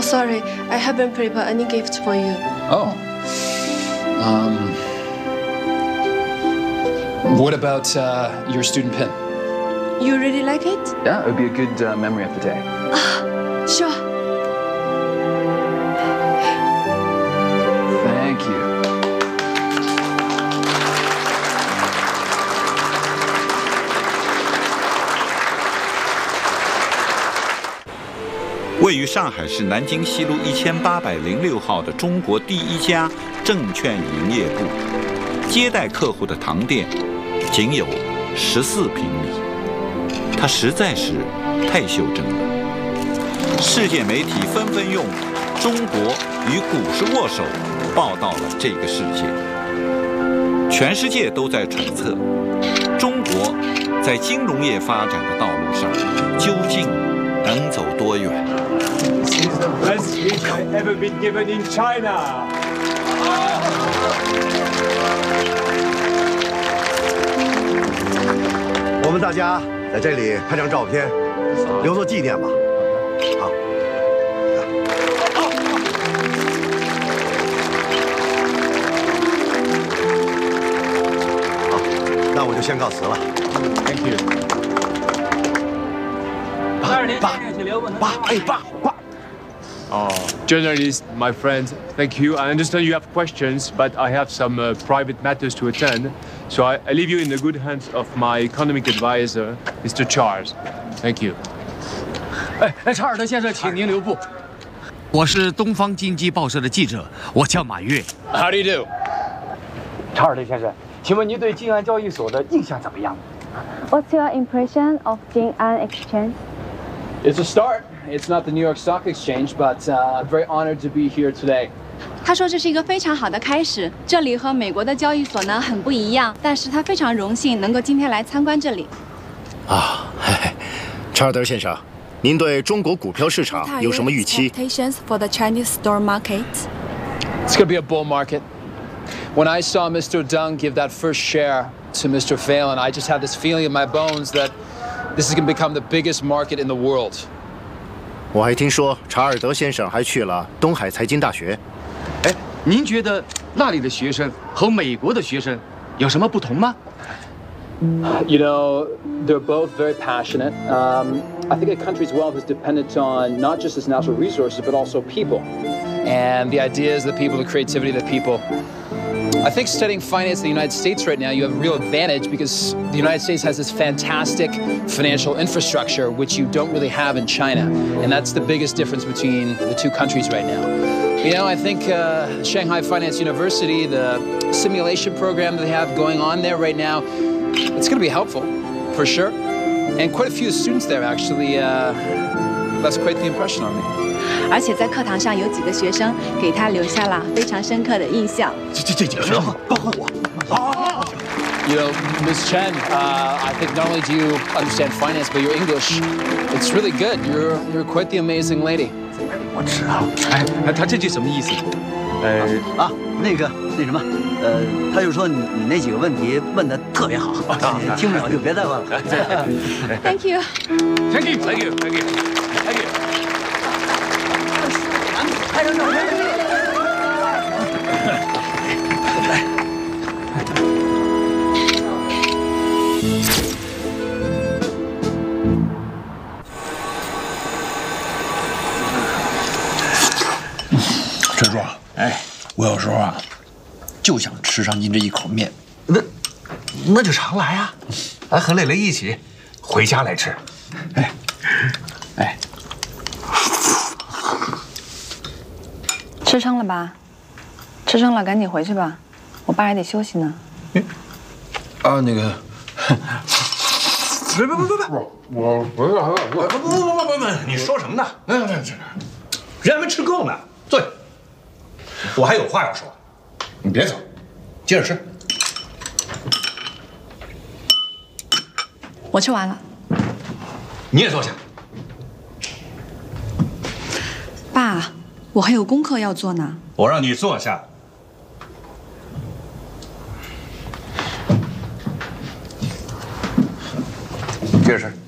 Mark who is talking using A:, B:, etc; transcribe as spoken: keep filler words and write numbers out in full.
A: sorry, I haven't prepared any gift for you.
B: Oh. Um. What about uh, your student pin?
A: You really like it?
B: Yeah, it would be a good uh, memory of the day.
A: Ah, sure.
B: Thank you.
C: 位于上海市南京西路一千八百零六号的中国第一家证券营业部，接待客户的堂店仅有十四平米，它实在是太袖珍了。世界媒体纷纷用“中国与股市握手”报道了这个事件，全世界都在揣测，中国在金融业发展的道路上究竟能走多远。
D: This is the best speech I've ever been given in China.
E: 我们大家在这里拍张照片，留作纪念吧。好。好，那我就先告辞了。
D: Thank you.
E: 爸，爸，爸，哎，爸，爸。
D: Oh, journalist, my friend, thank you. I understand you have questions, but I have some uh, private matters to attend. So I, I leave you in the good hands of my economic advisor, Mister Charles. Thank you.
F: 哎哎，查尔德先生，请您留步。我是东方经济报社的记者，我叫马跃。How do you do？ 查尔德先生，请问您对静安交易所的印象怎么样
G: What's your impression of Jing'an Exchange?
H: It's a start. It's not the New York Stock Exchange, but uh, I'm very honored to be here today.
I: 他说这是一个非常好的开始，这里和美国的交易所呢很不一样，但是他非常荣幸能够今天来参观这里。
J: 啊，嘿嘿，查尔德先生，您对中国股票市场有什么预期
I: ？Expectations for the Chinese store market?
H: It's going to be a bull market. When I saw Mister Deng give that first share to Mister Phelan, I just had this feeling in my bones that this is going to become the biggest market in the world.
J: 我还听说查尔德先生还去了东海财经大学。
F: 哎，您觉得那里的学生和美国的学生有什么不同吗
H: You know, they're both very passionate. Um, I think a country's wealth is dependent on not just its natural resources, but also people. And the ideas, the people, the creativity of the people. I think studying finance in the United States right now, you have a real advantage because the United States has this fantastic financial infrastructure, which you don't really have in China. And that's the biggest difference between the two countries right now. You know, I think uh, Shanghai Finance University, the simulation program that they have going on there right now, it's going to be helpful, for sure. And quite a few students there actually uh, left quite the impression on me.
I: 而且在课堂上有几个学生给他留下了非常深刻的印象。
J: 这这这几个学生，包括我。
H: 啊 You know, Miz Chen, uh, I think not only do you understand finance, but your English, it's really good. You're you're quite the amazing lady.
F: 我知道。哎，他这句什么意思？
K: 呃啊，那个那什么，呃，他就说你你那几个问题问的特别好，听不了就别再问了。
I: Thank you.
F: Thank you. Thank you. Thank you. Thank you.
K: 拍张照片。来。
L: 陈叔，哎，我有时候啊，就想吃上您这一口面。
K: 那那就常来啊，咱和蕾蕾一起回家来吃。
L: 哎，哎。
I: 吃撑了吧？吃撑了，赶紧回去吧，我爸还得休息呢。
L: 啊，那个，
K: 别别别别别！我我我我不不不不不不！你说什么呢？那那这，人还没吃够呢。坐下，我还有话要说。你别走，接着吃。
I: 我吃完了。
K: 你也坐下。
I: 爸。我还有功课要做呢。
K: 我让你坐下。接着吃。